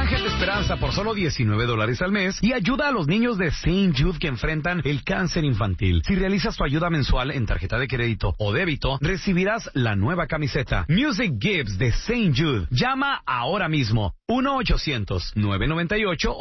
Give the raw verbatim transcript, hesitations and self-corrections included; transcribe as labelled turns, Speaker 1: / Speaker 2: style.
Speaker 1: Ángel de Esperanza por solo diecinueve dólares al mes y ayuda a los niños de Saint Jude que enfrentan el cáncer infantil. Si realizas tu ayuda mensual en tarjeta de crédito o débito, recibirás la nueva camiseta Music Gives de Saint Jude. Llama ahora mismo uno ochocientos, nueve noventa y ocho,